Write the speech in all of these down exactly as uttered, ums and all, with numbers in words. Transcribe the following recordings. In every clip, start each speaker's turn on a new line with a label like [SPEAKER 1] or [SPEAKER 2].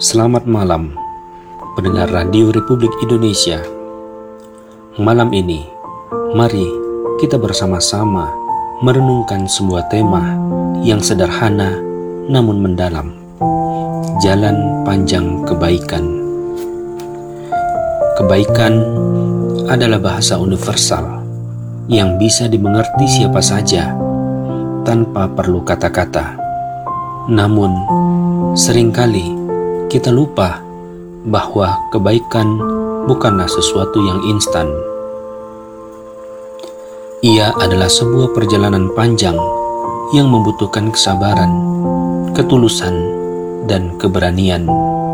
[SPEAKER 1] Selamat malam, pendengar Radio Republik Indonesia. Malam ini, mari kita bersama-sama merenungkan sebuah tema yang sederhana namun mendalam. Jalan panjang kebaikan. Kebaikan adalah bahasa universal yang bisa dimengerti siapa saja tanpa perlu kata-kata. Namun, seringkali kita lupa bahwa kebaikan bukanlah sesuatu yang instan. Ia adalah sebuah perjalanan panjang yang membutuhkan kesabaran, ketulusan, dan keberanian.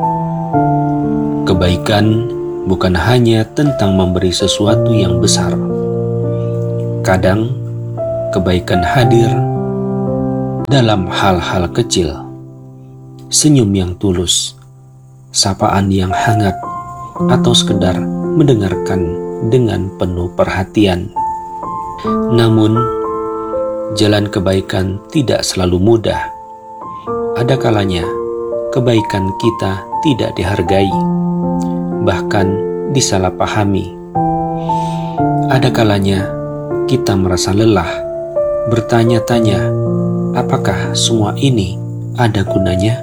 [SPEAKER 1] Kebaikan bukan hanya tentang memberi sesuatu yang besar. Kadang, kebaikan hadir dalam hal-hal kecil, senyum yang tulus, sapaan yang hangat, atau sekedar mendengarkan dengan penuh perhatian. Namun, jalan kebaikan tidak selalu mudah. Ada kalanya kebaikan kita tidak dihargai, bahkan disalahpahami. Ada kalanya kita merasa lelah, bertanya-tanya, apakah semua ini ada gunanya?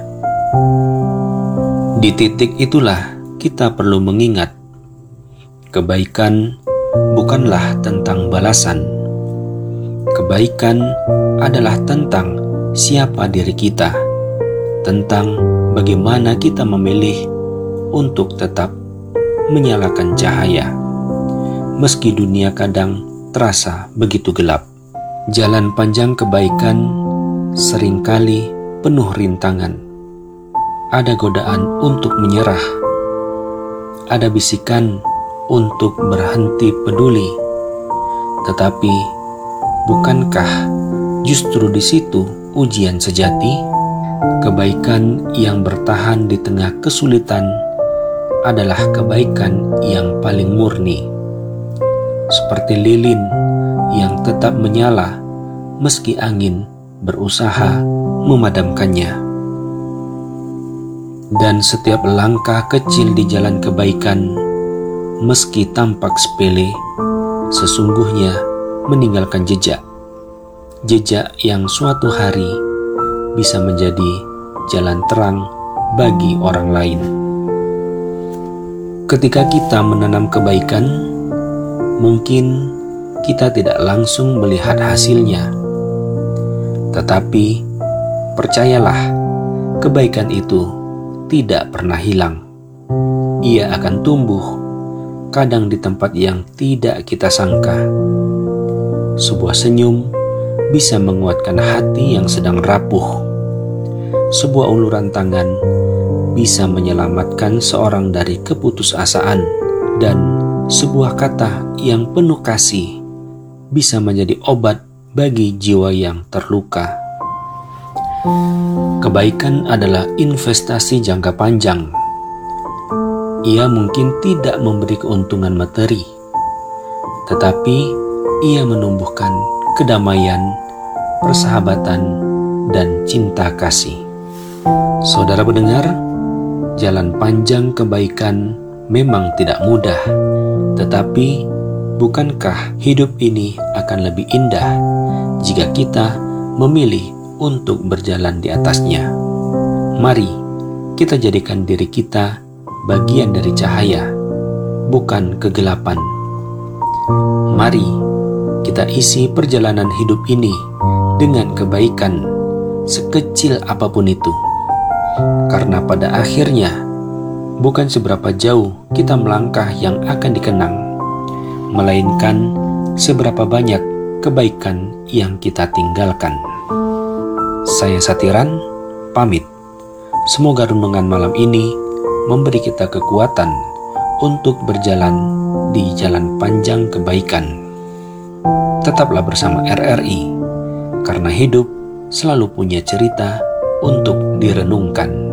[SPEAKER 1] Di titik itulah kita perlu mengingat, kebaikan bukanlah tentang balasan. Kebaikan adalah tentang siapa diri kita, tentang bagaimana kita memilih untuk tetap menyalakan cahaya, meski dunia kadang terasa begitu gelap. Jalan panjang kebaikan seringkali penuh rintangan. Ada godaan untuk menyerah, ada bisikan untuk berhenti peduli. Tetapi, bukankah justru di situ ujian sejati? Kebaikan yang bertahan di tengah kesulitan adalah kebaikan yang paling murni. Seperti lilin yang tetap menyala meski angin berusaha memadamkannya. Dan setiap langkah kecil di jalan kebaikan, meski tampak sepele, sesungguhnya meninggalkan jejak. Jejak yang suatu hari bisa menjadi jalan terang bagi orang lain. Ketika kita menanam kebaikan, mungkin kita tidak langsung melihat hasilnya. Tetapi, percayalah, kebaikan itu tidak pernah hilang. Ia akan tumbuh, kadang di tempat yang tidak kita sangka. Sebuah senyum bisa menguatkan hati yang sedang rapuh. Sebuah uluran tangan bisa menyelamatkan seorang dari keputusasaan. Dan sebuah kata yang penuh kasih bisa menjadi obat bagi jiwa yang terluka. Kebaikan adalah investasi jangka panjang. Ia mungkin tidak memberi keuntungan materi, tetapi ia menumbuhkan kedamaian, persahabatan, dan cinta kasih. Saudara pendengar, jalan panjang kebaikan memang tidak mudah, tetapi bukankah hidup ini akan lebih indah jika kita memilih untuk berjalan di atasnya? Mari kita jadikan diri kita bagian dari cahaya, bukan kegelapan. Mari kita isi perjalanan hidup ini dengan kebaikan, sekecil apapun itu. Karena pada akhirnya, bukan seberapa jauh kita melangkah yang akan dikenang, melainkan seberapa banyak kebaikan yang kita tinggalkan. Saya Satiran, pamit. Semoga renungan malam ini memberi kita kekuatan untuk berjalan di jalan panjang kebaikan. Tetaplah bersama R R I, karena hidup selalu punya cerita untuk direnungkan.